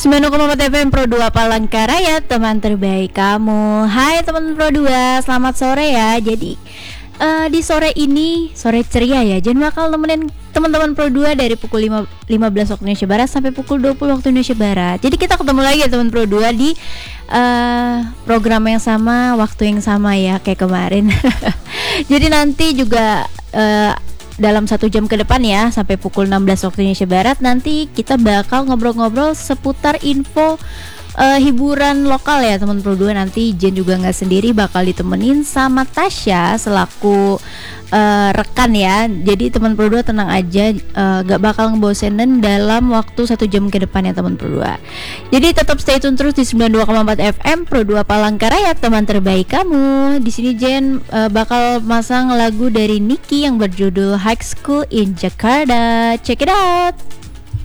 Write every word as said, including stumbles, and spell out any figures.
sembilan koma empat F M Pro dua Palangkaraya, teman terbaik kamu. Hai teman Pro dua, selamat sore ya. Jadi uh, di sore ini, sore ceria ya, Jen bakal nemenin teman-teman Pro dua dari pukul lima, lima belas waktu Indonesia Barat sampai pukul dua puluh waktu Indonesia Barat. Jadi kita ketemu lagi ya teman Pro dua di uh, program yang sama, waktu yang sama ya, kayak kemarin. Jadi nanti juga uh, dalam satu jam ke depan ya, sampai pukul enam belas waktu Indonesia Barat, nanti kita bakal ngobrol-ngobrol seputar info uh, hiburan lokal ya teman Pro dua. Nanti Jen juga nggak sendiri, bakal ditemenin sama Tasya selaku uh, rekan ya. Jadi teman Pro dua tenang aja, uh, gak bakal ngebosenin dalam waktu satu jam ke depan ya teman Pro dua. Jadi tetap stay tune terus di sembilan puluh dua koma empat F M Pro dua Palangkaraya, teman terbaik kamu. Di sini Jen uh, bakal masang lagu dari Nicky yang berjudul High School in Jakarta. Check it out.